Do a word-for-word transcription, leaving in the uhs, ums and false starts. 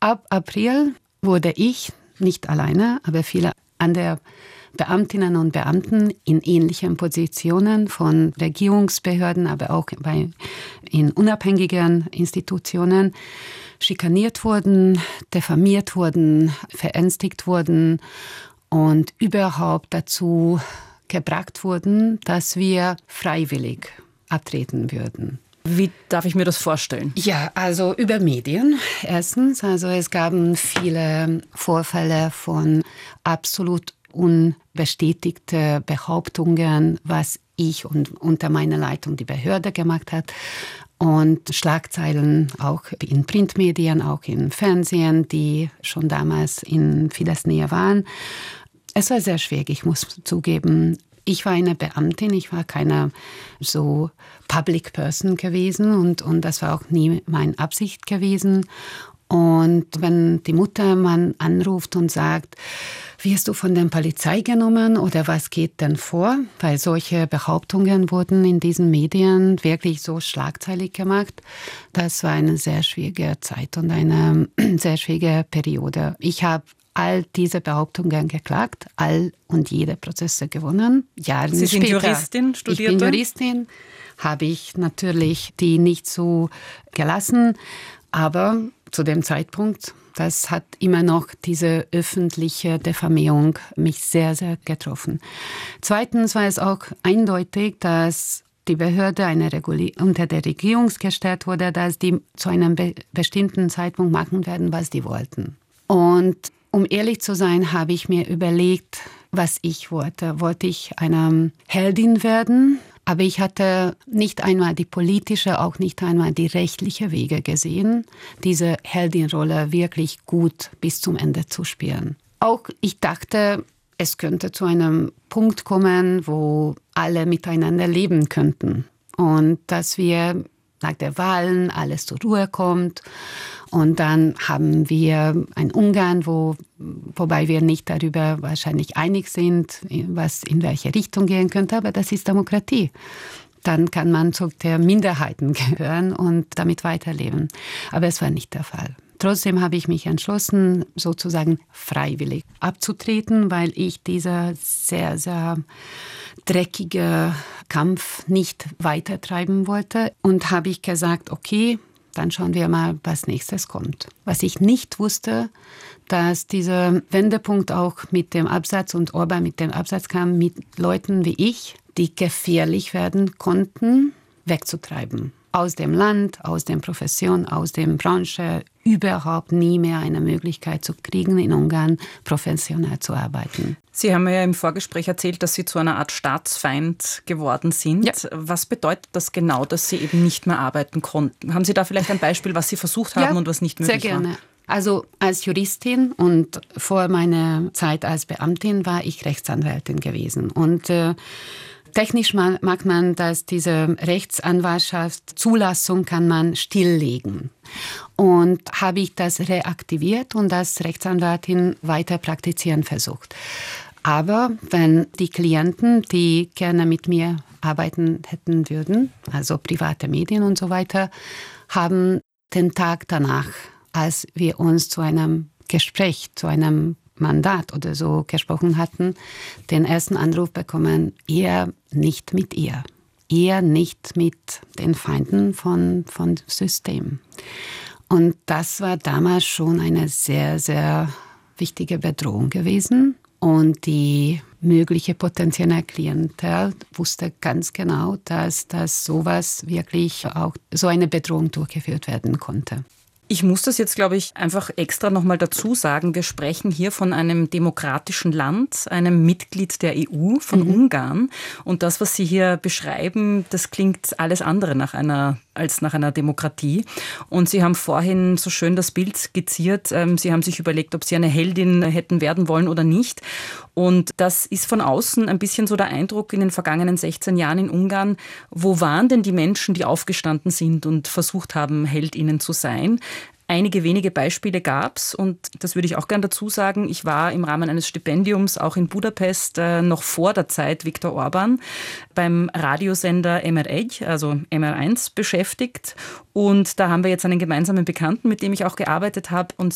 ab April wurde ich, nicht alleine, aber viele andere Beamtinnen und Beamten in ähnlichen Positionen von Regierungsbehörden, aber auch bei, in unabhängigen Institutionen schikaniert wurden, diffamiert wurden, verängstigt wurden und überhaupt dazu gebracht wurden, dass wir freiwillig abtreten würden. Wie darf ich mir das vorstellen? Ja, also über Medien erstens. Also es gab viele Vorfälle von absolut unbestätigten Behauptungen, was ich und unter meiner Leitung die Behörde gemacht hat. Und Schlagzeilen auch in Printmedien, auch im Fernsehen, die schon damals in Fidesz Nähe waren. Es war sehr schwierig, ich muss zugeben. Ich war eine Beamtin, ich war keine so Public Person gewesen und, und das war auch nie meine Absicht gewesen. Und wenn die Mutter man anruft und sagt, wirst du von der Polizei genommen oder was geht denn vor? Weil solche Behauptungen wurden in diesen Medien wirklich so schlagzeilig gemacht. Das war eine sehr schwierige Zeit und eine sehr schwierige Periode. Ich habe all diese Behauptungen geklagt, all und jede Prozesse gewonnen. Jahre Sie sind später. Juristin, Studierte? Ich bin Juristin, habe ich natürlich die nicht so gelassen, aber zu dem Zeitpunkt, das hat immer noch diese öffentliche Diffamierung mich sehr, sehr getroffen. Zweitens war es auch eindeutig, dass die Behörde eine Reguli- unter der Regierung gestellt wurde, dass die zu einem be- bestimmten Zeitpunkt machen werden, was die wollten. Und um ehrlich zu sein, habe ich mir überlegt, was ich wollte. Wollte ich eine Heldin werden? Aber ich hatte nicht einmal die politische, auch nicht einmal die rechtliche Wege gesehen, diese Heldinrolle wirklich gut bis zum Ende zu spielen. Auch ich dachte, es könnte zu einem Punkt kommen, wo alle miteinander leben könnten. Und dass wir nach der Wahlen alles zur Ruhe kommt. Und dann haben wir einen Ungarn, wo, wobei wir nicht darüber wahrscheinlich einig sind, was in welche Richtung gehen könnte, aber das ist Demokratie. Dann kann man zu der Minderheiten gehören und damit weiterleben. Aber es war nicht der Fall. Trotzdem habe ich mich entschlossen, sozusagen freiwillig abzutreten, weil ich dieser sehr, sehr dreckige Kampf nicht weitertreiben wollte. Und habe ich gesagt, okay, dann schauen wir mal, was nächstes kommt. Was ich nicht wusste, dass dieser Wendepunkt auch mit dem Absatz und Orban mit dem Absatz kam, mit Leuten wie ich, die gefährlich werden konnten, wegzutreiben. Aus dem Land, aus der Profession, aus der Branche, überhaupt nie mehr eine Möglichkeit zu kriegen, in Ungarn professionell zu arbeiten. Sie haben mir ja im Vorgespräch erzählt, dass Sie zu einer Art Staatsfeind geworden sind. Ja. Was bedeutet das genau, dass Sie eben nicht mehr arbeiten konnten? Haben Sie da vielleicht ein Beispiel, was Sie versucht haben ja, und was nicht möglich war? Sehr gerne. War? Also als Juristin und vor meiner Zeit als Beamtin war ich Rechtsanwältin gewesen. Und äh, technisch mag man, dass diese Rechtsanwaltschaft Zulassung kann man stilllegen. Und habe ich das reaktiviert und als Rechtsanwältin weiter praktizieren versucht. Aber wenn die Klienten, die gerne mit mir arbeiten hätten würden, also private Medien und so weiter, haben den Tag danach, als wir uns zu einem Gespräch, zu einem Mandat oder so gesprochen hatten, den ersten Anruf bekommen, eher nicht mit ihr, eher nicht mit den Feinden von, von System. Und das war damals schon eine sehr, sehr wichtige Bedrohung gewesen. Und die mögliche potenzielle Klientel wusste ganz genau, dass, dass sowas wirklich auch so eine Bedrohung durchgeführt werden konnte. Ich muss das jetzt, glaube ich, einfach extra nochmal dazu sagen. Wir sprechen hier von einem demokratischen Land, einem Mitglied der E U, von mhm. Ungarn. Und das, was Sie hier beschreiben, das klingt alles andere nach einer, als nach einer Demokratie. Und Sie haben vorhin so schön das Bild skizziert. Sie haben sich überlegt, ob Sie eine Heldin hätten werden wollen oder nicht. Und das ist von außen ein bisschen so der Eindruck in den vergangenen sechzehn Jahren in Ungarn. Wo waren denn die Menschen, die aufgestanden sind und versucht haben, Heldinnen zu sein? Einige wenige Beispiele gab es und das würde ich auch gern dazu sagen. Ich war im Rahmen eines Stipendiums auch in Budapest äh, noch vor der Zeit Viktor Orban beim Radiosender M R eins, also M R eins, beschäftigt. Und da haben wir jetzt einen gemeinsamen Bekannten, mit dem ich auch gearbeitet habe. Und